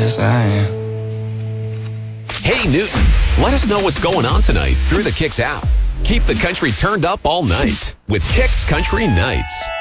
Yes, I am. Hey, Newton, let us know what's going on tonight through the Kicks app. Keep the country turned up all night with Kicks Country Nights.